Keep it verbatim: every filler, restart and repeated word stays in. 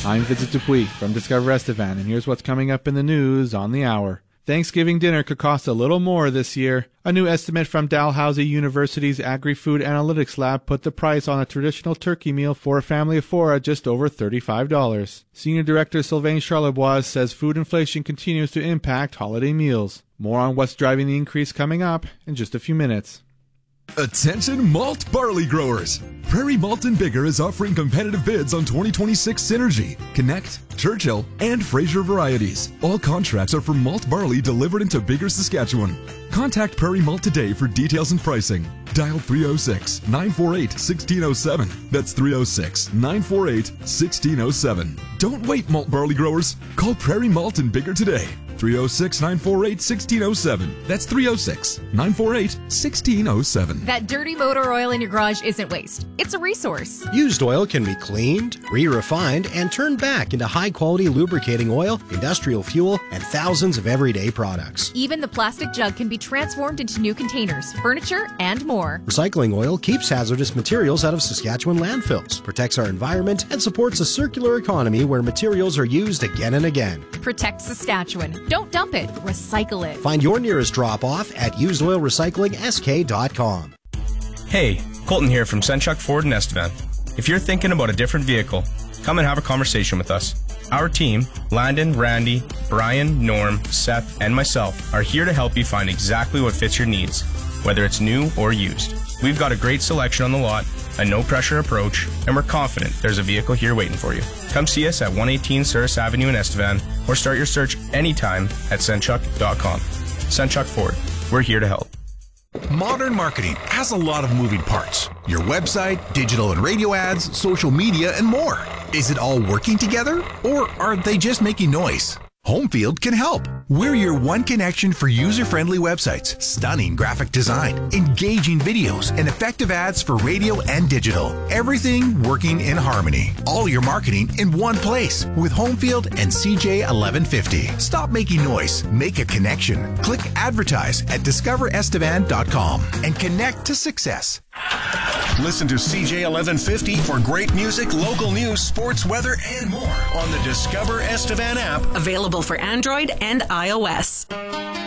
I'm Vincent Dupuis from Discover Estevan, and here's what's coming up in the news on the hour. Thanksgiving dinner could cost a little more this year. A new estimate from Dalhousie University's Agri-Food Analytics Lab put the price on a traditional turkey meal for a family of four at just over thirty-five dollars. Senior Director Sylvain Charlebois says food inflation continues to impact holiday meals. More on what's driving the increase coming up in just a few minutes. Attention malt barley growers! Prairie Malt and Bigger is offering competitive bids on twenty twenty-six Synergy, Connect, Churchill, and Fraser varieties. All contracts are for malt barley delivered into Bigger, Saskatchewan. Contact Prairie Malt today for details and pricing. Dial three oh six, nine four eight, one six oh seven. That's three oh six, nine four eight, one six oh seven. Don't wait, malt barley growers. Call Prairie Malt and Bigger today. three oh six, nine four eight, one six oh seven. That's three oh six, nine four eight, one six oh seven. That dirty motor oil in your garage isn't waste. It's a resource. Used oil can be cleaned, re-refined, and turned back into high-quality lubricating oil, industrial fuel, and thousands of everyday products. Even the plastic jug can be transformed into new containers, furniture, and more. Recycling oil keeps hazardous materials out of Saskatchewan landfills, protects our environment, and supports a circular economy where materials are used again and again. Protect Saskatchewan. Don't dump it. Recycle it. Find your nearest drop-off at used oil recycling s k dot com. Hey, Colton here from Senchuk Ford in Estevan. If you're thinking about a different vehicle, come and have a conversation with us. Our team, Landon, Randy, Brian, Norm, Seth, and myself, are here to help you find exactly what fits your needs, whether it's new or used. We've got a great selection on the lot, a no-pressure approach, and we're confident there's a vehicle here waiting for you. Come see us at one eighteen Souris Avenue in Estevan, or start your search anytime at senchuk dot com. Senchuk Ford, we're here to help. Modern marketing has a lot of moving parts. Your website, digital and radio ads, social media, and more. Is it all working together, or are they just making noise? Homefield can help. We're your one connection for user-friendly websites, stunning graphic design, engaging videos, and effective ads for radio and digital. Everything working in harmony. All your marketing in one place with Homefield and C J eleven fifty. Stop making noise. Make a connection. Click advertise at discover estevan dot com and connect to success. Listen to C J eleven fifty for great music, local news, sports, weather, and more on the Discover Estevan app. Available for Android and iOS.